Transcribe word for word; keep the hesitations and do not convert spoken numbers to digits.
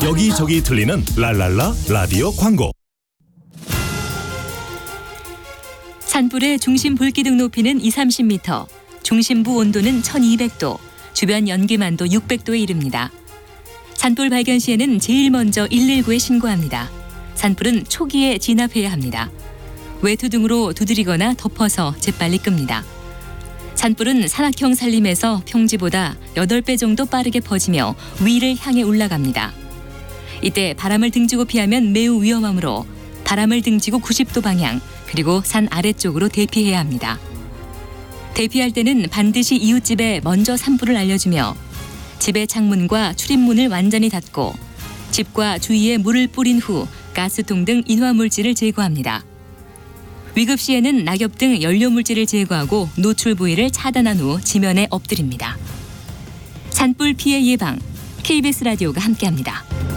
여기저기 들리는 랄랄라 라디오 광고. 산불의 중심 불기둥 높이는 이삼십 미터, 중심부 온도는 천이백 도, 주변 연기만도 육백 도에 이릅니다. 산불 발견 시에는 제일 먼저 일일구에 신고합니다. 산불은 초기에 진압해야 합니다. 외투 등으로 두드리거나 덮어서 재빨리 끕니다. 산불은 산악형 산림에서 평지보다 여덟 배 정도 빠르게 퍼지며 위를 향해 올라갑니다. 이때 바람을 등지고 피하면 매우 위험하므로 바람을 등지고 구십 도 방향, 그리고 산 아래쪽으로 대피해야 합니다. 대피할 때는 반드시 이웃집에 먼저 산불을 알려주며 집의 창문과 출입문을 완전히 닫고 집과 주위에 물을 뿌린 후 가스통 등 인화물질을 제거합니다. 위급 시에는 낙엽 등 연료물질을 제거하고 노출 부위를 차단한 후 지면에 엎드립니다. 산불 피해 예방, 케이비에스 라디오가 함께합니다.